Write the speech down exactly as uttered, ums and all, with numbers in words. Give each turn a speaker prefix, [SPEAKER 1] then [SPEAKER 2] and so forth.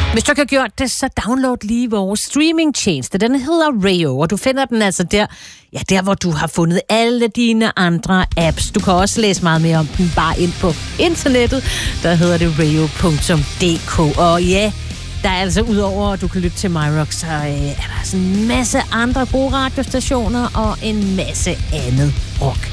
[SPEAKER 1] Hvis du ikke har gjort det, så download lige vores streamingtjeneste. Den hedder Rayo, og du finder den altså der, ja, der hvor du har fundet alle dine andre apps. Du kan også læse meget mere om den bare ind på internettet. Der hedder det rayo punktum d k. Og ja, der er altså udover, at du kan lytte til MyRock, så øh, er der altså en masse andre gode radiostationer og en masse andet rock.